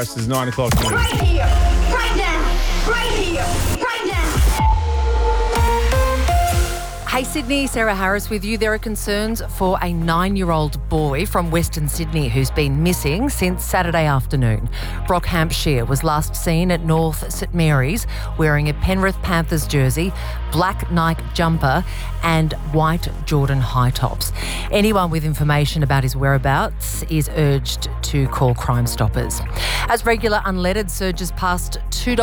This is 9 o'clock news. Right here, right now, right here, right now. Hey Sydney, Sarah Harris with you. There are concerns for a 9-year-old boy from Western Sydney who's been missing since Saturday afternoon. Brock Hampshire was last seen at North St Mary's wearing a Penrith Panthers jersey, black Nike jumper and white Jordan high tops. Anyone with information about his whereabouts is urged to call Crime Stoppers. As regular unleaded surges past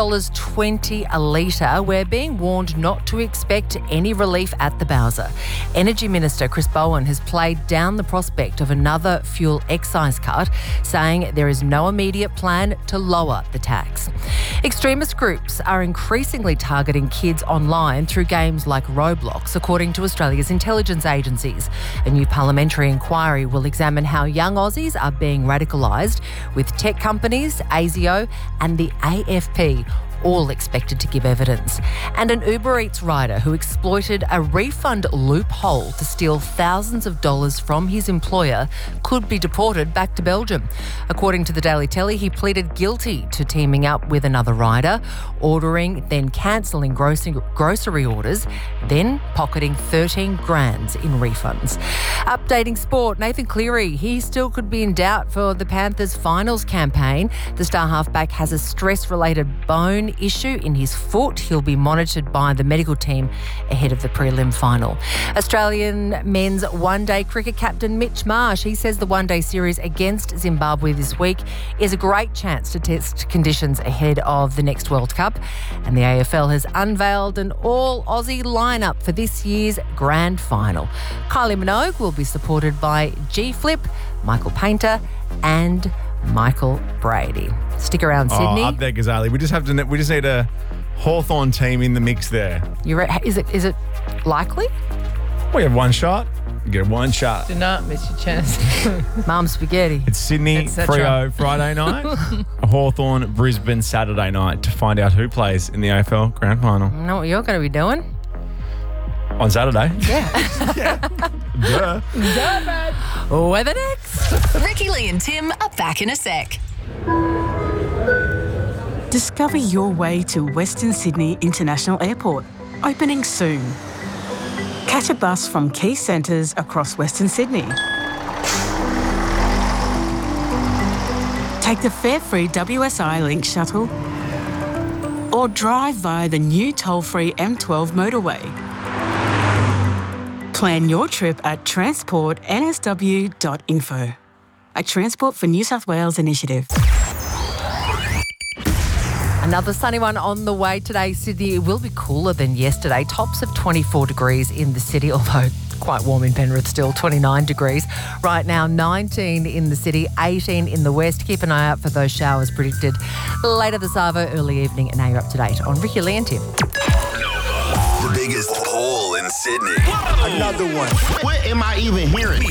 $2.20 a litre, we're being warned not to expect any relief at the Bowser. Energy Minister Chris Bowen has played down the prospect of another fuel excise cut, saying there is no immediate plan to lower the tax. Extremist groups are increasingly targeting kids online through games like Roblox, according to Australia's intelligence agencies. A new parliamentary inquiry will examine how young Aussies are being radicalised, with tech companies, ASIO and the AFP all expected to give evidence. And an Uber Eats rider who exploited a refund loophole to steal thousands of dollars from his employer could be deported back to Belgium. According to the Daily Telly, he pleaded guilty to teaming up with another rider, ordering, then cancelling grocery orders, then pocketing 13 grand in refunds. Updating sport, Nathan Cleary, he still could be in doubt for the Panthers finals campaign. The star halfback has a stress-related bone issue in his foot. He'll be monitored by the medical team ahead of the prelim final. Australian men's one-day cricket captain Mitch Marsh, he says the one-day series against Zimbabwe this week is a great chance to test conditions ahead of the next World Cup. And the AFL has unveiled an all-Aussie lineup for this year's grand final. Kylie Minogue will be supported by G Flip, Michael Painter and Michael Brady. Stick around, Sydney. Up there, Ghazali. We just need a Hawthorn team in the mix there. Is it likely? We have one shot. You get one shot. Do not miss your chance. Mum spaghetti. It's Sydney, Freo Friday night, Hawthorn, Brisbane Saturday night to find out who plays in the AFL Grand Final. You know what you're going to be doing? On Saturday. Yeah. Duh. Weather next. Ricky Lee and Tim are back in a sec. Discover your way to Western Sydney International Airport, opening soon. Catch a bus from key centres across Western Sydney. Take the fare-free WSI Link shuttle or drive via the new toll-free M12 motorway. Plan your trip at transportnsw.info, a Transport for New South Wales initiative. Another sunny one on the way today, Sydney. It will be cooler than yesterday. Tops of 24 degrees in the city, although quite warm in Penrith still, 29 degrees. Right now, 19 in the city, 18 in the west. Keep an eye out for those showers predicted later this hour, early evening. And now you're up to date on Ricky Lee and Tim. The biggest poll in Sydney. Another one. What am I even hearing?